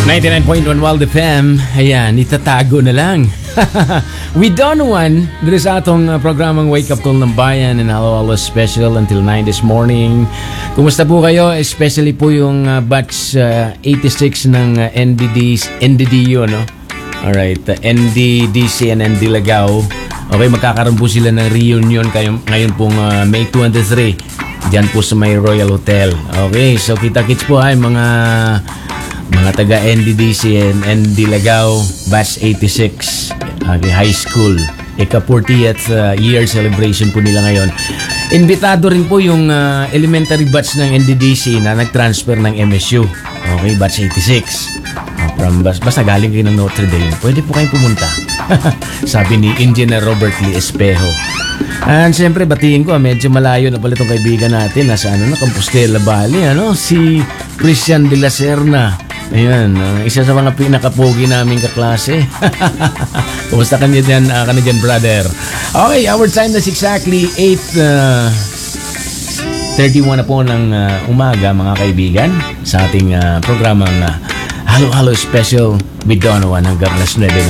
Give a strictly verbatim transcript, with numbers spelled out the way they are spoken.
ninety-nine point one Wild F M. Ayan, itatago na lang. We done one dito sa atong uh, programang Wake Up Call ng Bayan and Hello Hello Special until nine this morning. Kumusta po kayo? Especially po yung uh, batch uh, eighty-six ng uh, N D D, N D D U, no? Alright, uh, N D D C and N D Lagao. Okay, magkakaroon po sila ng reunion kayo, ngayon pong uh, May twenty-three. Diyan po sa may Royal Hotel. Okay, so kita-kits po ay mga mga taga N D D C and N D Lagao batch eighty-six, okay, high school. Ika-fortieth uh, year celebration po nila ngayon. Imbitado rin po yung uh, elementary batch ng N D D C na nag-transfer ng M S U. Okay, batch eighty-six. Uh, from bas basta galing kayo ng Notre Dame. Pwede po kayong pumunta. Sabi ni Engineer Robert Lee Espejo. And siyempre, batiin ko, medyo malayo na pala itong kaibigan natin. Nasa ano na, Compostela Valley, ano? Si Christian de la Serna. Ayan, uh, isa sa mga pinakapogi naming kaklase. Kumusta ka niya dyan, uh, ka na dyan, brother? Okay, our time is exactly eight thirty-one na po ng uh, umaga, mga kaibigan, sa ating uh, programang uh, Halo Halo Special with Donovan hanggang alas nuwebe ng